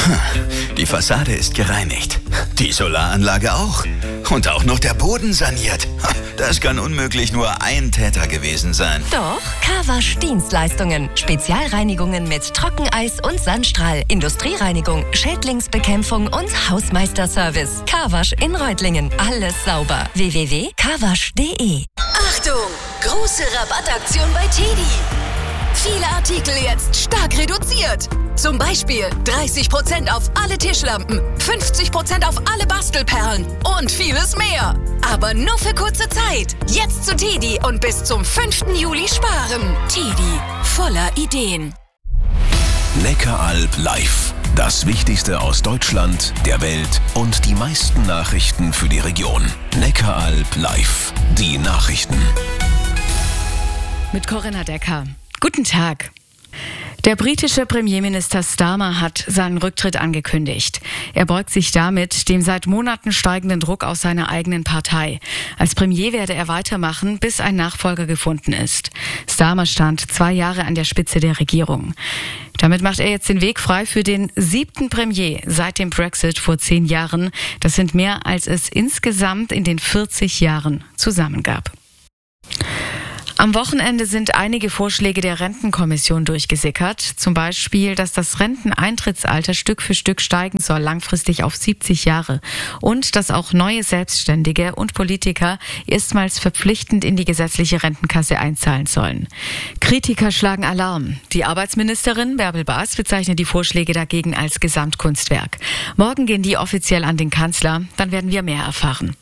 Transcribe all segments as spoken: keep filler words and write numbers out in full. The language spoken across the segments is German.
Die Fassade ist gereinigt. Die Solaranlage auch. Und auch noch der Boden saniert. Das kann unmöglich nur ein Täter gewesen sein. Doch, Carwasch Dienstleistungen. Spezialreinigungen mit Trockeneis und Sandstrahl, Industriereinigung, Schädlingsbekämpfung und Hausmeisterservice. Carwasch in Reutlingen. Alles sauber. w w w punkt carwasch punkt de. Achtung! Große Rabattaktion bei Teddy. Viele Artikel jetzt stark reduziert. Zum Beispiel dreißig Prozent auf alle Tischlampen, fünfzig Prozent auf alle Bastelperlen und vieles mehr. Aber nur für kurze Zeit. Jetzt zu Teddy und bis zum fünften Juli sparen. Teddy, voller Ideen. Neckaralb live. Das Wichtigste aus Deutschland, der Welt und die meisten Nachrichten für die Region. Neckaralb live. Die Nachrichten. Mit Corinna Decker. Guten Tag. Der britische Premierminister Starmer hat seinen Rücktritt angekündigt. Er beugt sich damit dem seit Monaten steigenden Druck aus seiner eigenen Partei. Als Premier werde er weitermachen, bis ein Nachfolger gefunden ist. Starmer stand zwei Jahre an der Spitze der Regierung. Damit macht er jetzt den Weg frei für den siebten Premier seit dem Brexit vor zehn Jahren. Das sind mehr, als es insgesamt in den vierzig Jahren zusammen gab. Am Wochenende sind einige Vorschläge der Rentenkommission durchgesickert. Zum Beispiel, dass das Renteneintrittsalter Stück für Stück steigen soll, langfristig auf siebzig Jahre. Und dass auch neue Selbstständige und Politiker erstmals verpflichtend in die gesetzliche Rentenkasse einzahlen sollen. Kritiker schlagen Alarm. Die Arbeitsministerin Bärbel Baas bezeichnet die Vorschläge dagegen als Gesamtkunstwerk. Morgen gehen die offiziell an den Kanzler. Dann werden wir mehr erfahren.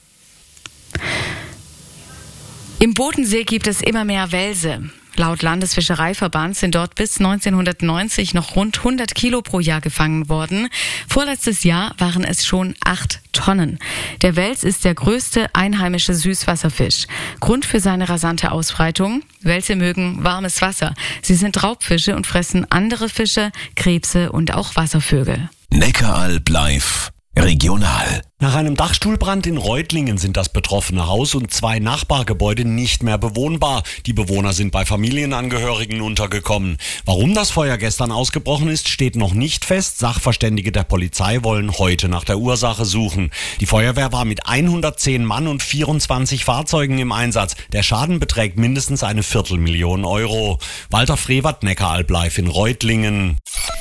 Im Bodensee gibt es immer mehr Welse. Laut Landesfischereiverband sind dort bis neunzehnhundertneunzig noch rund hundert Kilo pro Jahr gefangen worden. Vorletztes Jahr waren es schon acht Tonnen. Der Wels ist der größte einheimische Süßwasserfisch. Grund für seine rasante Ausbreitung: Welse mögen warmes Wasser. Sie sind Raubfische und fressen andere Fische, Krebse und auch Wasservögel. Neckaralb live. Regional. Nach einem Dachstuhlbrand in Reutlingen sind das betroffene Haus und zwei Nachbargebäude nicht mehr bewohnbar. Die Bewohner sind bei Familienangehörigen untergekommen. Warum das Feuer gestern ausgebrochen ist, steht noch nicht fest. Sachverständige der Polizei wollen heute nach der Ursache suchen. Die Feuerwehr war mit hundertzehn Mann und vierundzwanzig Fahrzeugen im Einsatz. Der Schaden beträgt mindestens eine Viertelmillion Euro. Walter Frevert, Neckaralb live in Reutlingen.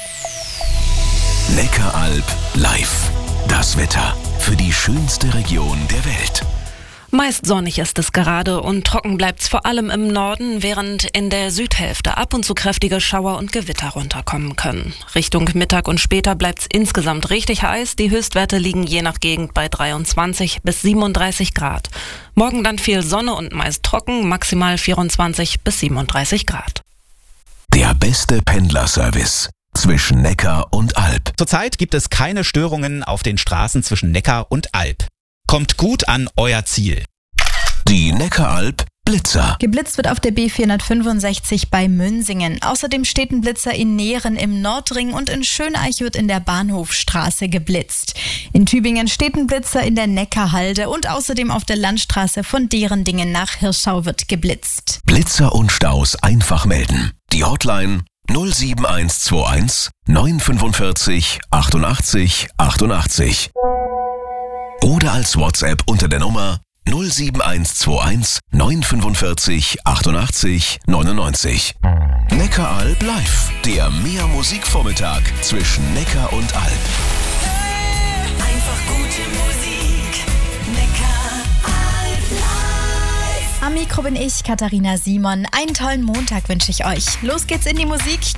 Neckaralb live. Das Wetter für die schönste Region der Welt. Meist sonnig ist es gerade und trocken bleibt's vor allem im Norden, während in der Südhälfte ab und zu kräftige Schauer und Gewitter runterkommen können. Richtung Mittag und später bleibt's insgesamt richtig heiß. Die Höchstwerte liegen je nach Gegend bei dreiundzwanzig bis siebenunddreißig Grad. Morgen dann viel Sonne und meist trocken, maximal vierundzwanzig bis siebenunddreißig Grad. Der beste Pendlerservice zwischen Neckar und Alb. Zurzeit gibt es keine Störungen auf den Straßen zwischen Neckar und Alb. Kommt gut an euer Ziel. Die Neckaralb Blitzer. Geblitzt wird auf der B vierhundertfünfundsechzig bei Münsingen. Außerdem steht ein Blitzer in Nehren im Nordring und in Schöneich wird in der Bahnhofstraße geblitzt. In Tübingen steht ein Blitzer in der Neckarhalde und außerdem auf der Landstraße von Derendingen nach Hirschau wird geblitzt. Blitzer und Staus einfach melden. Die Hotline null sieben eins zwei eins neun fünfundvierzig achtundachtzig achtundachtzig oder als WhatsApp unter der Nummer null sieben eins zwei eins neun fünfundvierzig achtundachtzig neunundneunzig. Neckaralb live, der Mehr-Musik-Vormittag zwischen Neckar und Alb. Einfach gute Musik. Neckaralb live. Am Mikro bin ich, Katharina Simon. Einen tollen Montag wünsche ich euch. Los geht's in die Musik.